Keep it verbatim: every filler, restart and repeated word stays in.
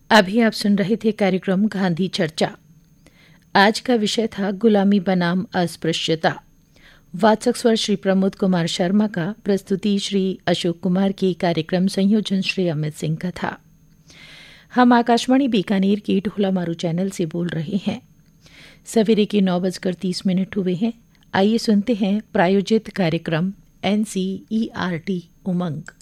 अभी आप सुन रहे थे कार्यक्रम गांधी चर्चा। आज का विषय था गुलामी बनाम अस्पृश्यता। वाचक स्वर श्री प्रमोद कुमार शर्मा का, प्रस्तुति श्री अशोक कुमार की, कार्यक्रम संयोजन श्री अमित सिंह का था। हम आकाशवाणी बीकानेर के ढोला मारू चैनल से बोल रहे हैं। सवेरे के नौ बजकर तीस मिनट हुए हैं। आइए सुनते हैं प्रायोजित कार्यक्रम N C E R T उमंग।